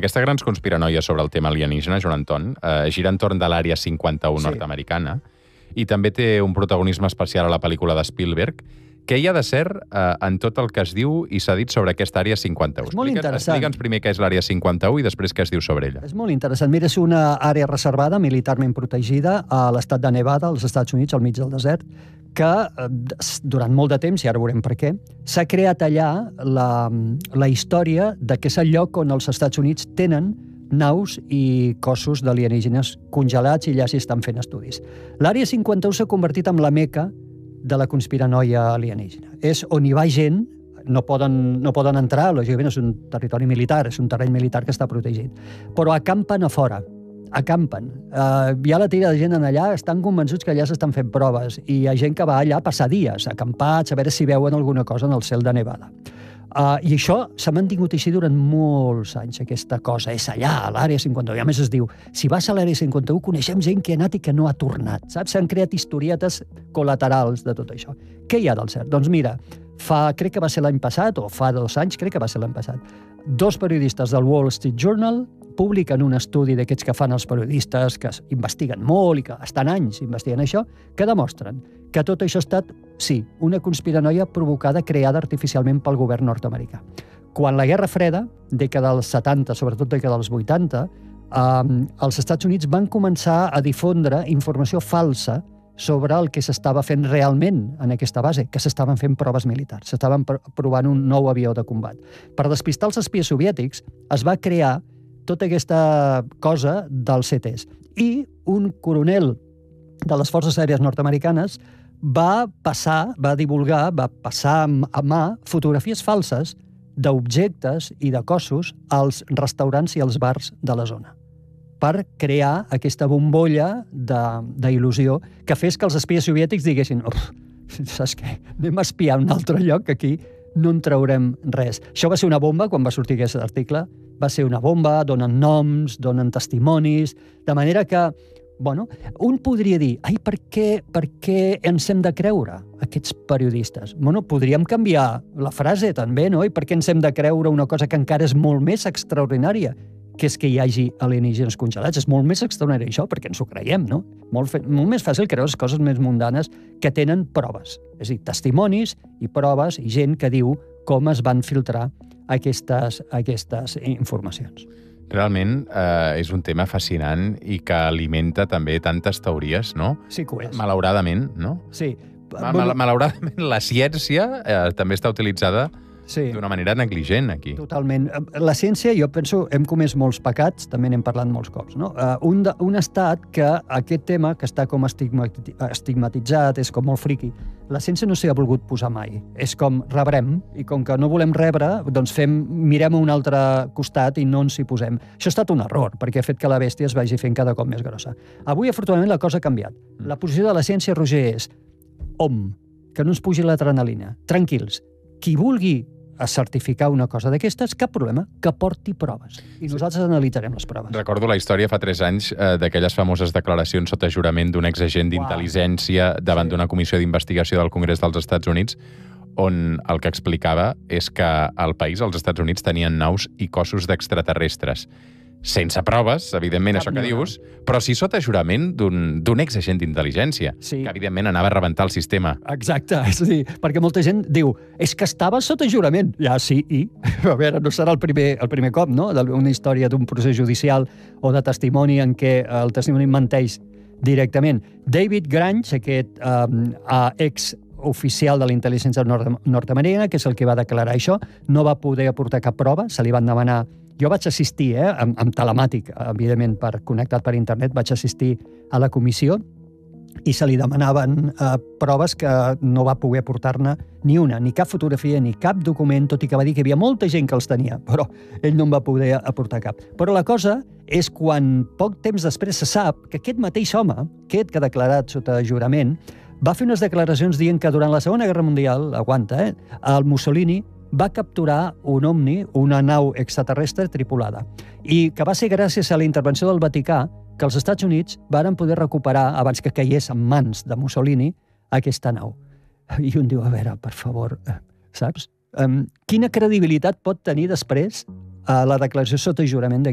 aquesta grans conspiranoia sobre el tema alienígena, Joan Anton, gira entorn de l'Àrea 51 nord-americana i també té un protagonisme especial a la pel·lícula de Spielberg. Què hi ha de cert en tot el que es diu i s'ha dit sobre aquesta Àrea 51? És molt interessant. Explica'ns primer què és l'Àrea 51 i després què es diu sobre ella. És molt interessant. Mira, és una àrea reservada, militarment protegida, a l'estat de Nevada, als Estats Units, al mig del desert, que durant molt de temps, i ara veurem per què, s'ha creat allà la història de que és el lloc on els Estats Units tenen naus i cossos d'alienígenes congelats i allà s'hi estan fent estudis. L'Àrea 51 s'ha convertit en la meca de la conspiranoia alienígena. És on hi va gent, no poden entrar, lògicament és un territori militar, és un terreny militar que està protegit, però acampen a fora, acampen. Hi ha la tira de gent en allà, estan convençuts que allà s'estan fent proves i hi ha gent que va allà a passar dies, acampats, a veure si veuen alguna cosa en el cel de Nevada. I això s'ha mantingut així durant molts anys, aquesta cosa. És allà, a l'Àrea 51. I a més es diu, si vas a l'Àrea 51 coneixem gent que ha anat i que no ha tornat. Saps? S'han creat historietes col·laterals de tot això. Què hi ha del cert? Doncs mira, crec que va ser l'any passat, o fa 2 anys, crec que va ser l'any passat, 2 periodistes del Wall Street Journal publiquen un estudi d'aquests que fan els periodistes, que investiguen molt i que estan anys investigant això, que demostren que tot això ha estat, sí, una conspiranoia provocada, creada artificialment pel govern nord-americà. Quan la Guerra Freda, dècada dels 70, sobretot dècada dels 80, els Estats Units van començar a difondre informació falsa sobre el que s'estava fent realment en aquesta base, que s'estaven fent proves militars, s'estaven provant un nou avió de combat. Per despistar els espies soviètics es va crear tota aquesta cosa dels CTs. I un coronel de les Forces Aèries nord-americanes va passar a mà fotografies falses d'objectes i de cossos als restaurants i als bars de la zona per crear aquesta bombolla d'il·lusió que fes que els espies soviètics diguessin saps què? Anem a espiar a un altre lloc que aquí no en traurem res. Això va ser una bomba quan va sortir aquest article. Va ser una bomba, donen noms, donen testimonis, de manera que, bueno, un podria dir, per què ens hem de creure, aquests periodistes? Bueno, podríem canviar la frase també, no? I per què ens hem de creure una cosa que encara és molt més extraordinària, que és que hi hagi alienígenes congelats? És molt més extraordinari això, perquè ens ho creiem, no? Molt més fàcil creure les coses més mundanes que tenen proves. És a dir, testimonis i proves i gent que diu com es van filtrar aquestes informacions. Realment és un tema fascinant i que alimenta també tantes teories, no? Sí que ho és. Malauradament, no? Sí. Malauradament la ciència també està utilitzada d'una manera negligent aquí. Totalment. La ciència, jo penso, hem comès molts pecats, també n'hem parlat molts cops, no? Un estat que aquest tema, que està com estigmatitzat, és com molt friqui, la ciència no s'hi ha volgut posar mai. És com rebrem, i com que no volem rebre, doncs mirem a un altre costat i no ens hi posem. Això ha estat un error, perquè ha fet que la bèstia es vagi fent cada cop més grossa. Avui, afortunadament, la cosa ha canviat. La posició de la ciència, Roger, és que no ens pugi l'adrenalina. Tranquils. Qui vulgui a certificar una cosa d'aquestes, cap problema, que porti proves. I nosaltres analitzarem les proves. Recordo la història fa 3 anys d'aquelles famoses declaracions sota jurament d'un exagent d'intel·ligència davant d'una comissió d'investigació del Congrés dels Estats Units, on el que explicava és que al país, els Estats Units, tenien naus i cossos d'extraterrestres. Sense proves, evidentment, això que dius, però sí sota jurament d'un exagent d'intel·ligència, que evidentment anava a rebentar el sistema. Exacte, és a dir, perquè molta gent diu és que estava sota jurament. Ja, sí, i? A veure, no serà el primer cop, no?, d'una història d'un procés judicial o de testimoni en què el testimoni menteix directament. David Grange, aquest ex-oficial de la intel·ligència nord-americana, que és el que va declarar això, no va poder aportar cap prova, se li van demanar. Jo vaig assistir, amb telemàtic, evidentment, connectat per internet, vaig assistir a la comissió i se li demanaven proves que no va poder aportar-ne ni una, ni cap fotografia, ni cap document, tot i que va dir que hi havia molta gent que els tenia, però ell no en va poder aportar cap. Però la cosa és quan poc temps després se sap que aquest mateix home, aquest que ha declarat sota jurament, va fer unes declaracions dient que durant la Segona Guerra Mundial, el Mussolini va capturar un ovni, una nau extraterrestre tripulada, i que va ser gràcies a la intervenció del Vaticà que els Estats Units varen poder recuperar, abans que caigués en mans de Mussolini, aquesta nau. I un diu, a veure, per favor, saps? Quina credibilitat pot tenir després la declaració sota jurament